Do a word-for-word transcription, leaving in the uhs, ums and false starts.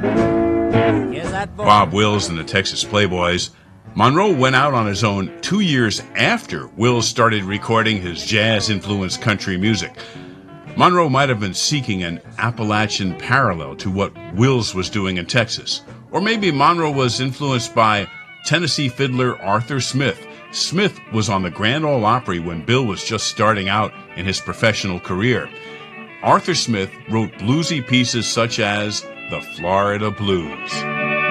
Bob Wills and the Texas Playboys. Monroe went out on his own two years after Wills started recording his jazz-influenced country music. Monroe might have been seeking an Appalachian parallel to what Wills was doing in Texas. Or maybe Monroe was influenced by Tennessee fiddler Arthur Smith. Smith was on the Grand Ole Opry when Bill was just starting out in his professional career. Arthur Smith wrote bluesy pieces such as the Florida Blues.